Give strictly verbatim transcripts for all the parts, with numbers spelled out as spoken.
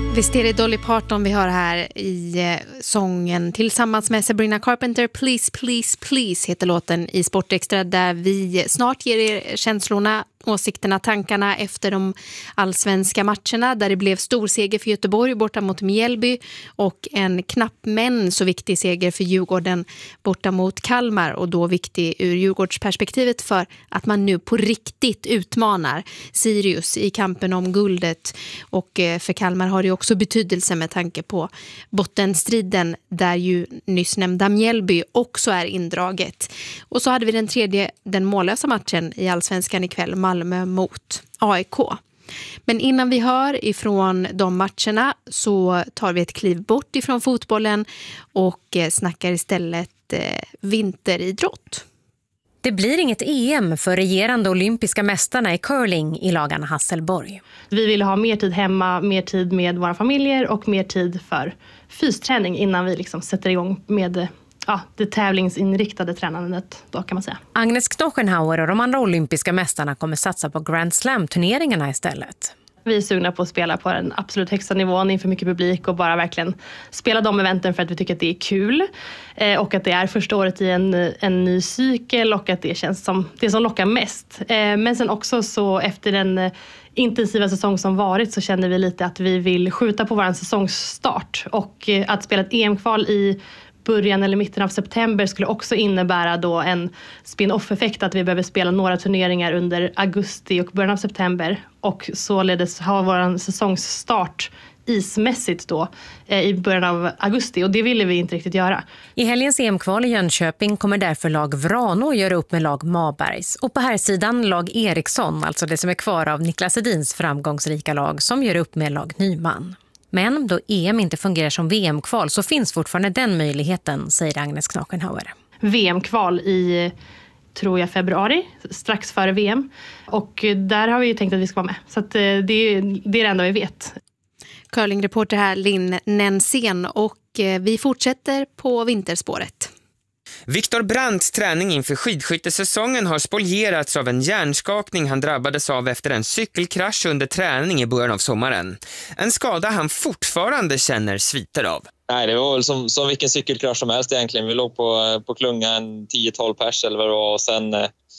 Visst är det Dolly Parton vi hör här i eh, sången tillsammans med Sabrina Carpenter. Please, please, please heter låten i Sportextra, där vi snart ger er känslorna, åsikterna, tankarna efter de allsvenska matcherna där det blev stor seger för Göteborg borta mot Mjällby och en knapp men så viktig seger för Djurgården borta mot Kalmar, och då viktig ur Djurgårdsperspektivet för att man nu på riktigt utmanar Sirius i kampen om guldet, och för Kalmar har det också betydelse med tanke på bottenstriden där ju nyss nämnda Mjällby också är indraget. Och så hade vi den tredje, den mållösa matchen i allsvenskan ikväll, Malmö mot A I K. Men innan vi hör ifrån de matcherna så tar vi ett kliv bort ifrån fotbollen och snackar istället eh, vinteridrott. Det blir inget E M för regerande olympiska mästarna i curling i lagarna Hasselborg. Vi vill ha mer tid hemma, mer tid med våra familjer och mer tid för fysträning innan vi liksom sätter igång med ja, det tävlingsinriktade tränandet, då kan man säga. Agnes Knochenhauer och de andra olympiska mästarna kommer satsa på Grand Slam-turneringarna istället. Vi är sugna på att spela på den absolut högsta nivån inför mycket publik och bara verkligen spela de eventen för att vi tycker att det är kul eh, och att det är första året i en, en ny cykel och att det känns som det som lockar mest. Eh, men sen också så efter den eh, intensiva säsong som varit så känner vi lite att vi vill skjuta på vår säsongsstart, och eh, att spela ett E M-kval i början eller mitten av september skulle också innebära då en spin-off-effekt, att vi behöver spela några turneringar under augusti och början av september, och således ha vår säsongsstart ismässigt då eh, i början av augusti, och det ville vi inte riktigt göra. I helgens E M-kval i Jönköping kommer därför lag Vrano göra upp med lag Mabergs, och på här sidan lag Eriksson, alltså det som är kvar av Niklas Edins framgångsrika lag, som gör upp med lag Nyman. Men då E M inte fungerar som V M-kval så finns fortfarande den möjligheten, säger Agnes Knochenhauer. V M-kval i, tror jag, februari, strax före V M. Och där har vi ju tänkt att vi ska vara med. Så att det, är, det är det enda vi vet. Curlingreporter här, Linn Nensén, och vi fortsätter på vinterspåret. Viktor Brandts träning inför skidskyttesäsongen har spolierats av en hjärnskakning han drabbades av efter en cykelkrasch under träning i början av sommaren. En skada han fortfarande känner sviter av. Nej, det var väl som, som vilken cykelkrasch som helst egentligen. Vi låg på, på klungan tio tolv pers eller vad det var, och sen,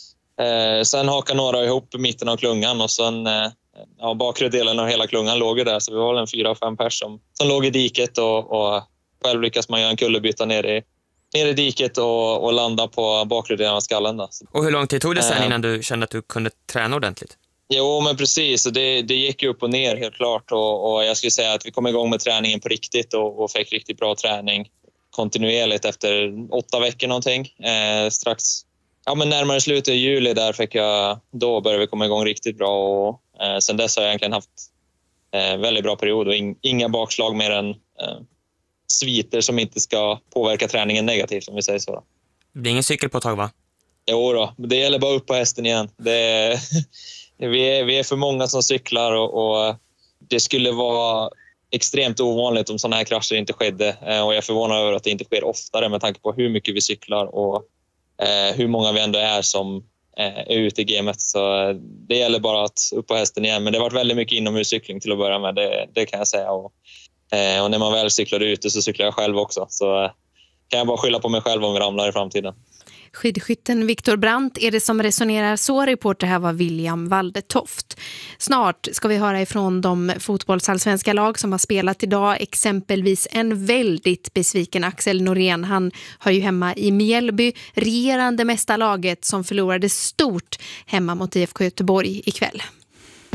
eh, sen hakade några ihop i mitten av klungan, och sen eh, ja, bakre delen av hela klungan låg ju där, så vi var väl en fyra fem pers som, som låg i diket, och, och själv lyckas man göra en kullerbytta ner i ner i diket och, och landa på bakre delen av skallen. Då. Och hur lång tid tog det sen innan du kände att du kunde träna ordentligt? Jo, men precis. Det, det gick ju upp och ner helt klart. Och, och jag skulle säga att vi kom igång med träningen på riktigt och, och fick riktigt bra träning kontinuerligt efter åtta veckor någonting. Eh, strax, ja men närmare slutet i juli där fick jag, då började vi komma igång riktigt bra. Och eh, sen dess har jag egentligen haft eh, väldigt bra period och in, inga bakslag mer än eh, sviter som inte ska påverka träningen negativt, om vi säger så. Det blir ingen cykel på ett tag, va? Jo då, det gäller bara upp på hästen igen. Det är, vi, är, vi är för många som cyklar, och, och det skulle vara extremt ovanligt om sådana här krascher inte skedde. Och jag är förvånad över att det inte sker oftare med tanke på hur mycket vi cyklar och eh, hur många vi ändå är som eh, är ute i gamet. Så det gäller bara att upp på hästen igen. Men det har varit väldigt mycket inomhuscykling till att börja med, det, det kan jag säga. Och, eh, och när man väl cyklar ute så cyklar jag själv också. Så eh, kan jag bara skylla på mig själv om vi ramlar i framtiden. Skidskytten Viktor Brandt är det som resonerar så. Reporter här var William Waldetoft. Snart ska vi höra ifrån de fotbollsallsvenska lag som har spelat idag. Exempelvis en väldigt besviken Axel Norén. Han hör ju hemma i Mjällby, regerande mästarlaget som förlorade stort hemma mot I F K Göteborg ikväll.